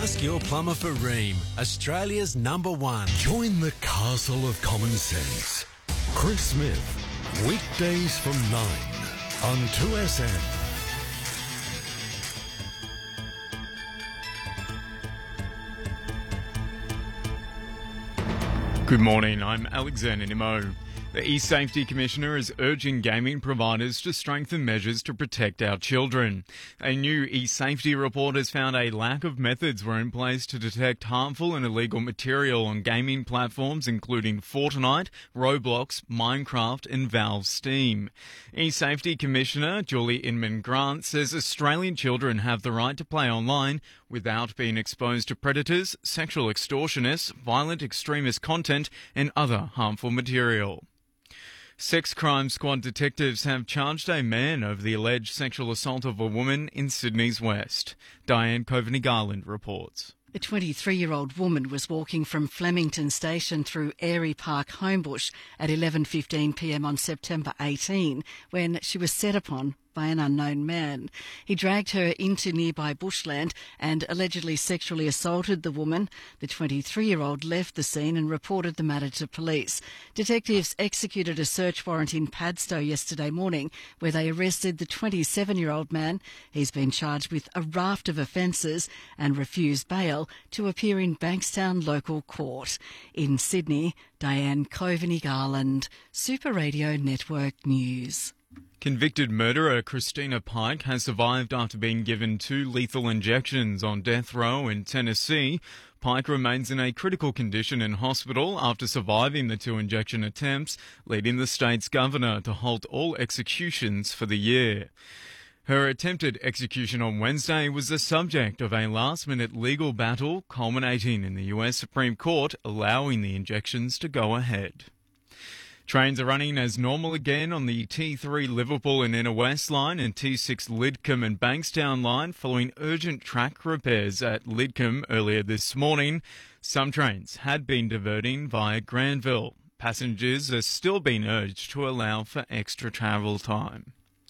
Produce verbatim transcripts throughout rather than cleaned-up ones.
Ask your plumber for Rheem, Australia's number one. Join the castle of common sense. Chris Smith, weekdays from nine on two S M. Good morning, I'm Alexander Nimmo. The eSafety Commissioner is urging gaming providers to strengthen measures to protect our children. A new eSafety report has found a lack of methods were in place to detect harmful and illegal material on gaming platforms including Fortnite, Roblox, Minecraft and Valve Steam. eSafety Commissioner Julie Inman-Grant says Australian children have the right to play online without being exposed to predators, sexual extortionists, violent extremist content and other harmful material. Sex crime squad detectives have charged a man over the alleged sexual assault of a woman in Sydney's West. Diane Coveney-Garland reports. A twenty-three-year-old woman was walking from Flemington Station through Airy Park, Homebush at eleven fifteen p m on September eighteenth when she was set upon by an unknown man. He dragged her into nearby bushland and allegedly sexually assaulted the woman. The twenty-three-year-old left the scene and reported the matter to police. Detectives executed a search warrant in Padstow yesterday morning where they arrested the twenty-seven-year-old man. He's been charged with a raft of offences and refused bail to appear in Bankstown Local Court. In Sydney, Diane Coveney-Garland, Super Radio Network News. Convicted murderer Christina Pike has survived after being given two lethal injections on death row in Tennessee. Pike remains in a critical condition in hospital after surviving the two injection attempts, leading the state's governor to halt all executions for the year. Her attempted execution on Wednesday was the subject of a last-minute legal battle, culminating in the U S Supreme Court allowing the injections to go ahead. Trains are running as normal again on the T three Liverpool and Inner West line and T six Lidcombe and Bankstown line following urgent track repairs at Lidcombe earlier this morning. Some trains had been diverting via Granville. Passengers are still being urged to allow for extra travel time.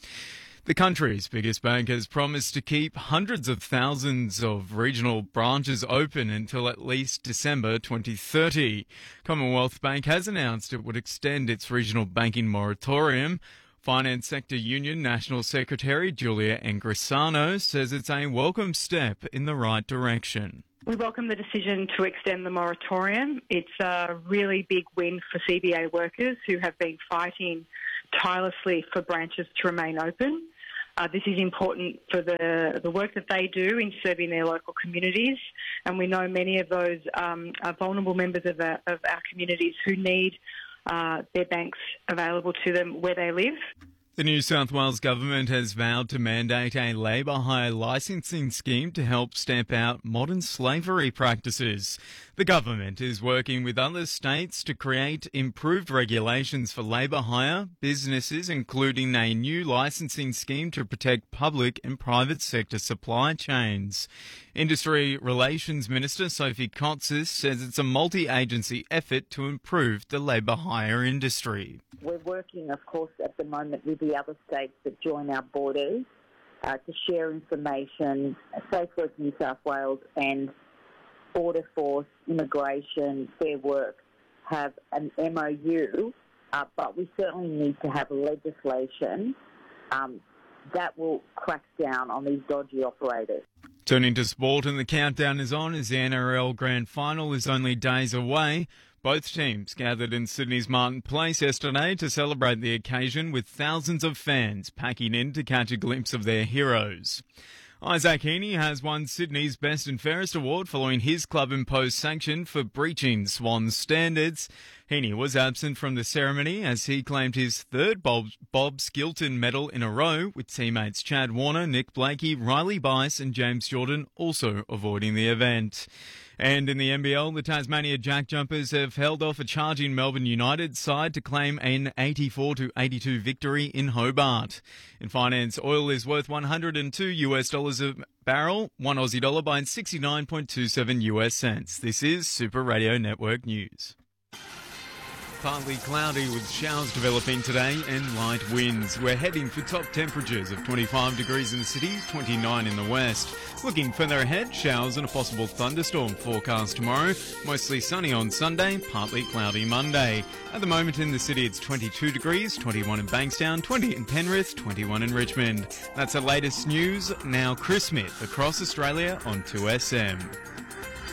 The country's biggest bank has promised to keep hundreds of thousands of regional branches open until at least December twenty thirty. Commonwealth Bank has announced it would extend its regional banking moratorium. Finance Sector Union National Secretary Julia Angrisano says it's a welcome step in the right direction. We welcome the decision to extend the moratorium. It's a really big win for C B A workers who have been fighting tirelessly for branches to remain open. Uh, this is important for the, the work that they do in serving their local communities, and we know many of those um, are vulnerable members of our, of our communities who need uh, their banks available to them where they live. The New South Wales government has vowed to mandate a labour hire licensing scheme to help stamp out modern slavery practices. The government is working with other states to create improved regulations for labour hire, businesses including a new licensing scheme to protect public and private sector supply chains. Industry Relations Minister Sophie Kotsis says it's a multi-agency effort to improve the labour hire industry. We're working, of course, at the moment with the other states that join our borders uh, to share information. Safe Work New South Wales and Border Force, Immigration, Fair Work have an M O U, uh, but we certainly need to have legislation um, that will crack down on these dodgy operators. Turning to sport, and the countdown is on as the N R L Grand Final is only days away. Both teams gathered in Sydney's Martin Place yesterday to celebrate the occasion with thousands of fans packing in to catch a glimpse of their heroes. Isaac Heaney has won Sydney's Best and Fairest award following his club-imposed sanction for breaching Swans standards. Heaney was absent from the ceremony as he claimed his third Bob, Bob Skilton medal in a row, with teammates Chad Warner, Nick Blakey, Riley Bice and James Jordan also avoiding the event. And in the N B L, the Tasmania Jack Jumpers have held off a charging Melbourne United side to claim an eighty-four to eighty-two victory in Hobart. In finance, oil is worth one hundred two US dollars a barrel, one Aussie dollar buying sixty-nine point two seven US cents. This is Super Radio Network News. partly cloudy with showers developing today and light winds. We're heading for top temperatures of twenty-five degrees in the city, twenty-nine in the west. Looking further ahead, showers and a possible thunderstorm forecast tomorrow. Mostly sunny on Sunday, partly cloudy Monday. At the moment in the city it's twenty-two degrees, twenty-one in Bankstown, twenty in Penrith, twenty-one in Richmond. That's the latest news. Now Chris Smith across Australia on two S M.